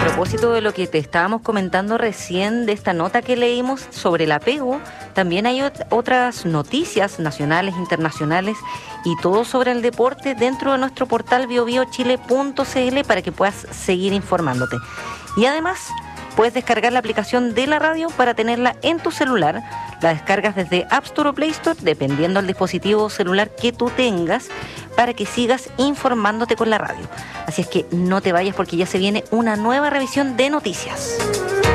propósito de lo que te estábamos comentando recién, de esta nota que leímos sobre el apego, también hay otras noticias nacionales, internacionales y todo sobre el deporte dentro de nuestro portal biobiochile.cl para que puedas seguir informándote. Y además puedes descargar la aplicación de la radio para tenerla en tu celular. La descargas desde App Store o Play Store, dependiendo del dispositivo celular que tú tengas, para que sigas informándote con la radio. Así es que no te vayas porque ya se viene una nueva revisión de noticias.